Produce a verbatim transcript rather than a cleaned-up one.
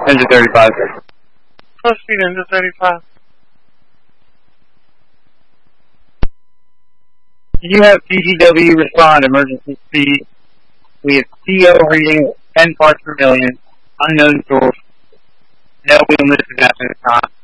Engine thirty-five, sir. Close speed, engine thirty-five. You have P G W respond emergency speed. We have C O reading ten parts per million. Unknown source. No wheel misses at this time.